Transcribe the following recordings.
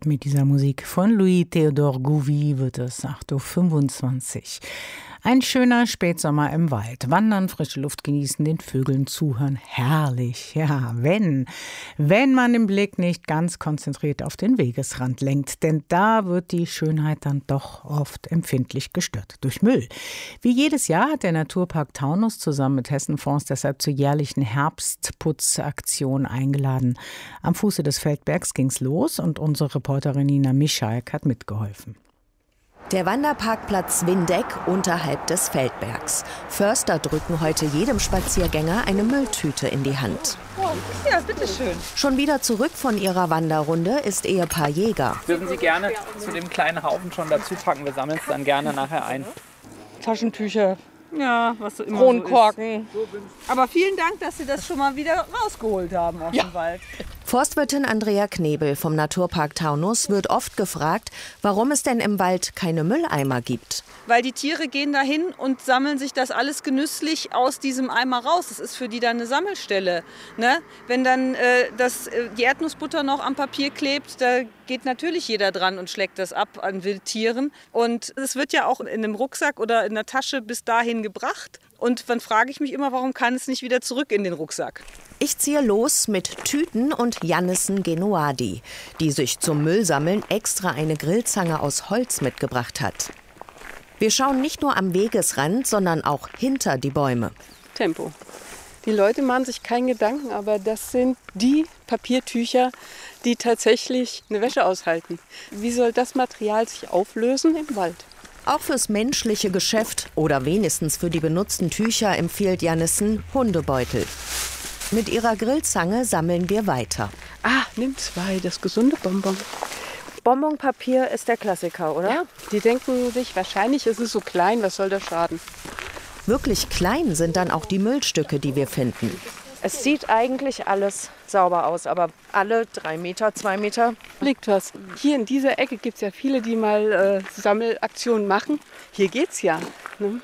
Mit dieser Musik von Louis Théodore Gouvi wird es 8:25 Uhr. Ein schöner Spätsommer im Wald. Wandern, frische Luft genießen, den Vögeln zuhören. Herrlich, ja, wenn man den Blick nicht ganz konzentriert auf den Wegesrand lenkt. Denn da wird die Schönheit dann doch oft empfindlich gestört durch Müll. Wie jedes Jahr hat der Naturpark Taunus zusammen mit Hessen Forst deshalb zur jährlichen Herbstputzaktion eingeladen. Am Fuße des Feldbergs ging's los und unsere Reporterin Nina Mischalk hat mitgeholfen. Der Wanderparkplatz Windeck unterhalb des Feldbergs. Förster drücken heute jedem Spaziergänger eine Mülltüte in die Hand. Ja, bitteschön. Schon wieder zurück von ihrer Wanderrunde ist Ehepaar Jäger. Dürfen Sie gerne zu dem kleinen Haufen schon dazu packen. Wir sammeln es dann gerne nachher ein. Taschentücher, ja, was so immer Kronkorken. So ist. Aber vielen Dank, dass Sie das schon mal wieder rausgeholt haben aus dem Wald. Forstwirtin Andrea Knebel vom Naturpark Taunus wird oft gefragt, warum es denn im Wald keine Mülleimer gibt. Weil die Tiere gehen dahin und sammeln sich das alles genüsslich aus diesem Eimer raus. Das ist für die dann eine Sammelstelle. Ne? Wenn dann die Erdnussbutter noch am Papier klebt, da geht natürlich jeder dran und schlägt das ab an Wildtieren. Und es wird ja auch in einem Rucksack oder in der Tasche bis dahin gebracht. Und dann frage ich mich immer, warum kann es nicht wieder zurück in den Rucksack? Ich ziehe los mit Tüten und Jannissen Genoadi, die sich zum Müllsammeln extra eine Grillzange aus Holz mitgebracht hat. Wir schauen nicht nur am Wegesrand, sondern auch hinter die Bäume. Tempo. Die Leute machen sich keinen Gedanken, aber das sind die Papiertücher, die tatsächlich eine Wäsche aushalten. Wie soll das Material sich auflösen im Wald? Auch fürs menschliche Geschäft oder wenigstens für die benutzten Tücher empfiehlt Jannissen Hundebeutel. Mit ihrer Grillzange sammeln wir weiter. Nimm 2, das gesunde Bonbon. Bonbonpapier ist der Klassiker, oder? Ja, die denken sich, wahrscheinlich ist es so klein, was soll das schaden? Wirklich klein sind dann auch die Müllstücke, die wir finden. Es sieht eigentlich alles sauber aus, aber alle 3 Meter, 2 Meter. Liegt was. Hier in dieser Ecke gibt es ja viele, die mal Sammelaktionen machen. Hier geht's ja. Ne?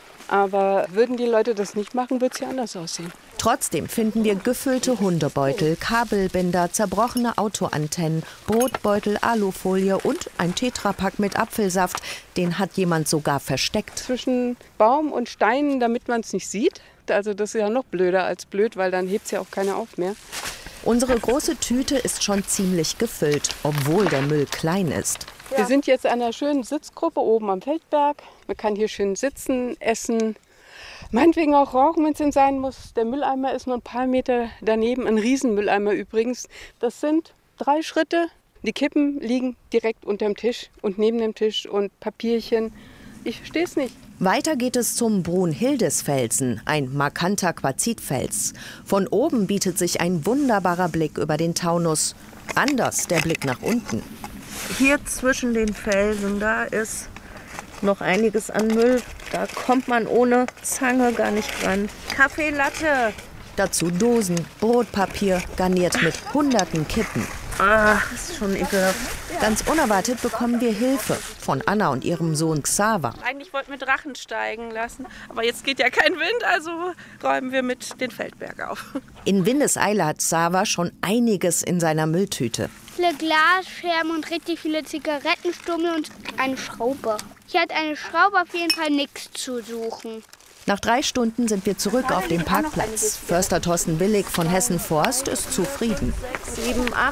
Aber würden die Leute das nicht machen, würde es ja anders aussehen. Trotzdem finden wir gefüllte Hundebeutel, Kabelbinder, zerbrochene Autoantennen, Brotbeutel, Alufolie und ein Tetrapack mit Apfelsaft. Den hat jemand sogar versteckt. Zwischen Baum und Steinen, damit man es nicht sieht. Also das ist ja noch blöder als blöd, weil dann hebt es ja auch keiner auf mehr. Unsere große Tüte ist schon ziemlich gefüllt, obwohl der Müll klein ist. Wir sind jetzt an einer schönen Sitzgruppe oben am Feldberg. Man kann hier schön sitzen, essen, meinetwegen auch rauchen, wenn es denn sein muss. Der Mülleimer ist nur ein paar Meter daneben, ein Riesenmülleimer übrigens. Das sind 3 Schritte. Die Kippen liegen direkt unterm Tisch und neben dem Tisch und Papierchen. Ich verstehe es nicht. Weiter geht es zum Brunhildesfelsen, ein markanter Quarzitfels. Von oben bietet sich ein wunderbarer Blick über den Taunus. Anders der Blick nach unten. Hier zwischen den Felsen, da ist noch einiges an Müll. Da kommt man ohne Zange gar nicht ran. Kaffeelatte. Dazu Dosen, Brotpapier, garniert mit hunderten Kippen. Das ist schon ekelhaft. Ganz unerwartet bekommen wir Hilfe von Anna und ihrem Sohn Xaver. Eigentlich wollten wir Drachen steigen lassen, aber jetzt geht ja kein Wind, also räumen wir mit den Feldberg auf. In Windeseile hat Xaver schon einiges in seiner Mülltüte. Viele Glasscherben und richtig viele Zigarettenstummel und eine Schraube. Hier hat eine Schraube auf jeden Fall nichts zu suchen. Nach 3 Stunden sind wir zurück auf dem Parkplatz. Förster Thorsten Billig von Hessen Forst ist zufrieden. 7, 8.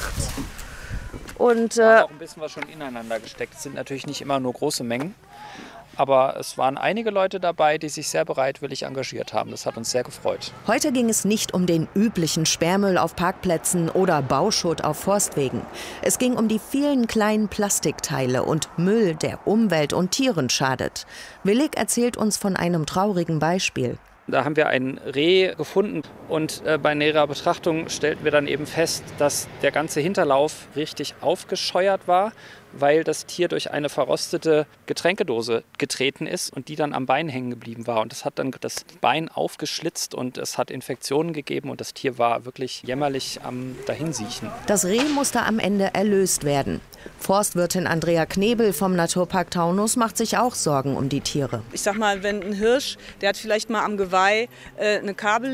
Und auch ein bisschen was schon ineinander gesteckt. Es sind natürlich nicht immer nur große Mengen. Aber es waren einige Leute dabei, die sich sehr bereitwillig engagiert haben. Das hat uns sehr gefreut. Heute ging es nicht um den üblichen Sperrmüll auf Parkplätzen oder Bauschutt auf Forstwegen. Es ging um die vielen kleinen Plastikteile und Müll, der Umwelt und Tieren schadet. Willig erzählt uns von einem traurigen Beispiel. Da haben wir ein Reh gefunden und bei näherer Betrachtung stellten wir dann eben fest, dass der ganze Hinterlauf richtig aufgescheuert war, weil das Tier durch eine verrostete Getränkedose getreten ist und die dann am Bein hängen geblieben war. Und das hat dann das Bein aufgeschlitzt und es hat Infektionen gegeben und das Tier war wirklich jämmerlich am Dahinsiechen. Das Reh musste am Ende erlöst werden. Forstwirtin Andrea Knebel vom Naturpark Taunus macht sich auch Sorgen um die Tiere. Ich sag mal, wenn ein Hirsch, der hat vielleicht mal am Geweih eine Kabel